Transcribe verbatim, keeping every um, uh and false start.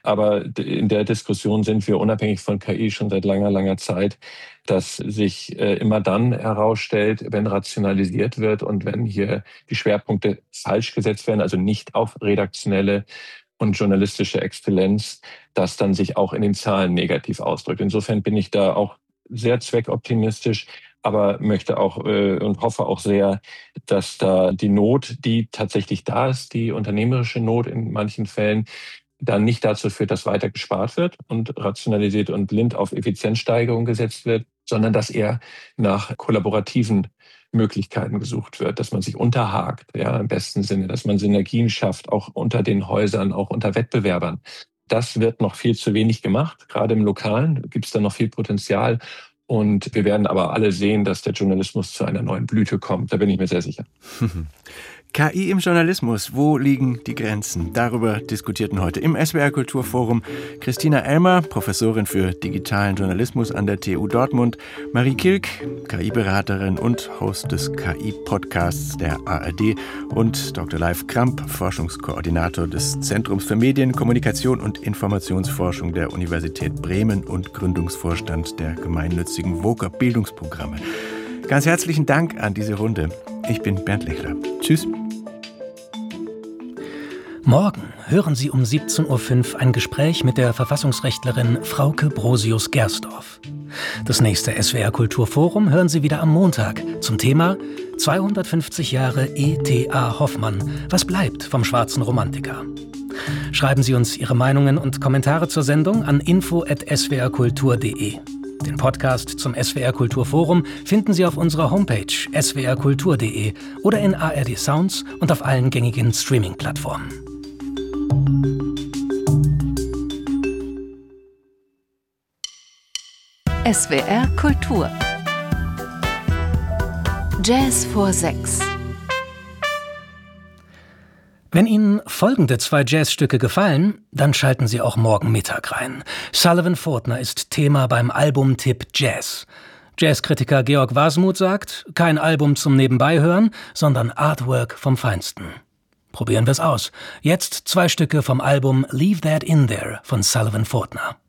Aber in der Diskussion sind wir unabhängig von K I schon seit langer, langer Zeit, dass sich immer dann herausstellt, wenn rationalisiert wird und wenn hier die Schwerpunkte falsch gesetzt werden, also nicht auf redaktionelle und journalistische Exzellenz, das dann sich auch in den Zahlen negativ ausdrückt. Insofern bin ich da auch sehr zweckoptimistisch, aber möchte auch äh, und hoffe auch sehr, dass da die Not, die tatsächlich da ist, die unternehmerische Not in manchen Fällen, dann nicht dazu führt, dass weiter gespart wird und rationalisiert und blind auf Effizienzsteigerung gesetzt wird, sondern dass eher nach kollaborativen Möglichkeiten gesucht wird, dass man sich unterhakt, ja, im besten Sinne, dass man Synergien schafft, auch unter den Häusern, auch unter Wettbewerbern. Das wird noch viel zu wenig gemacht. Gerade im Lokalen gibt es da noch viel Potenzial. Und wir werden aber alle sehen, dass der Journalismus zu einer neuen Blüte kommt. Da bin ich mir sehr sicher. K I im Journalismus, wo liegen die Grenzen? Darüber diskutierten heute im S W R Kulturforum Christina Elmer, Professorin für digitalen Journalismus an der T U Dortmund, Marie Kilk, K I-Beraterin und Host des K I-Podcasts der A R D und Doktor Leif Kramp, Forschungskoordinator des Zentrums für Medien, Kommunikation und Informationsforschung der Universität Bremen und Gründungsvorstand der gemeinnützigen VOCA Bildungsprogramme. Ganz herzlichen Dank an diese Runde. Ich bin Bernd Lechler. Tschüss. Morgen hören Sie um siebzehn Uhr fünf ein Gespräch mit der Verfassungsrechtlerin Frauke Brosius-Gersdorf. Das nächste S W R Kulturforum hören Sie wieder am Montag zum Thema zweihundertfünfzig Jahre E T A Hoffmann. Was bleibt vom schwarzen Romantiker? Schreiben Sie uns Ihre Meinungen und Kommentare zur Sendung an info at s w r kultur punkt d e. Den Podcast zum S W R Kulturforum finden Sie auf unserer Homepage s w r kultur punkt d e oder in A R D Sounds und auf allen gängigen Streaming-Plattformen. S W R Kultur. Jazz vor sechs. Wenn Ihnen folgende zwei Jazzstücke gefallen, dann schalten Sie auch morgen Mittag rein. Sullivan Fortner ist Thema beim Albumtipp Jazz. Jazzkritiker Georg Wasmuth sagt, kein Album zum Nebenbeihören, sondern Artwork vom Feinsten. Probieren wir es aus. Jetzt zwei Stücke vom Album Leave That In There von Sullivan Fortner.